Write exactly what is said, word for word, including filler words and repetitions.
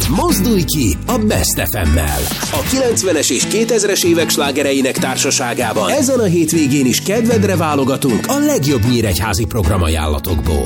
Mozdulj ki a Best ef emmel. A kilencvenes és kétezres évek slágereinek társaságában ezen a hétvégén is kedvedre válogatunk a legjobb nyíregyházi programajánlatokból.